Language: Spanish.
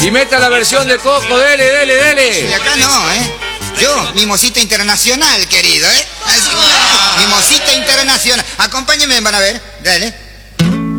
Y meta la versión de Coco, dele, dele, dele. Y acá no, ¿eh? Yo, mimosita internacional, querido, ¿eh? Mimosita internacional. Acompáñenme, van a ver. Dale.